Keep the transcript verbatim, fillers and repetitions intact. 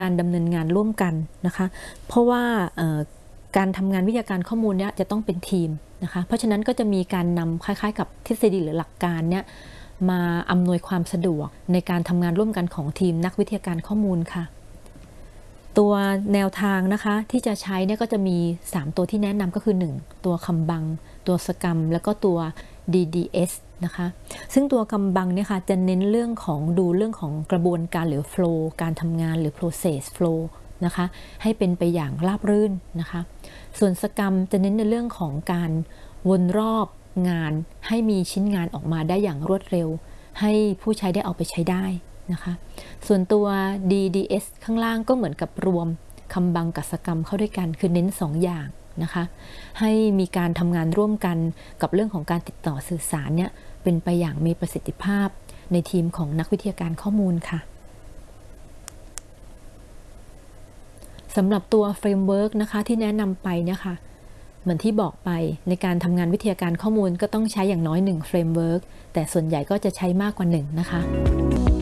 การดำเนินงานร่วมกันนะคะเพราะว่าการทำงานวิทยาการข้อมูลเนี่ยจะต้องเป็นทีมนะคะเพราะฉะนั้นก็จะมีการนำคล้ายๆกับทฤษฎีหรือหลักการเนี่ยมาอำนวยความสะดวกในการทำงานร่วมกันของทีมนักวิทยาการข้อมูลค่ะตัวแนวทางนะคะที่จะใช้เนี่ยก็จะมีสามตัวที่แนะนำก็คือหนึ่งตัวคำบังตัวสกรัมแล้วก็ตัว ดี ดี เอส นะคะซึ่งตัวคำบังเนี่ยค่ะจะเน้นเรื่องของดูเรื่องของกระบวนการหรือ flow การทำงานหรือ process flow นะคะให้เป็นไปอย่างราบรื่นนะคะส่วนสกรัมจะเน้นในเรื่องของการวนรอบงานให้มีชิ้นงานออกมาได้อย่างรวดเร็วให้ผู้ใช้ได้เอาไปใช้ได้นะคะส่วนตัว ดี ดี เอส ข้างล่างก็เหมือนกับรวมคำบังกับสกรัมเข้าด้วยกันคือเน้นสองอย่างนะคะให้มีการทำงานร่วมกันกับเรื่องของการติดต่อสื่อสารเนี่ยเป็นไปอย่างมีประสิทธิภาพในทีมของนักวิทยาการข้อมูลค่ะสำหรับตัวเฟรมเวิร์กนะคะที่แนะนำไปเนี่ยค่ะเหมือนที่บอกไปในการทำงานวิทยาการข้อมูลก็ต้องใช้อย่างน้อยหนึ่งเฟรมเวิร์กแต่ส่วนใหญ่ก็จะใช้มากกว่าหนึ่งนะคะ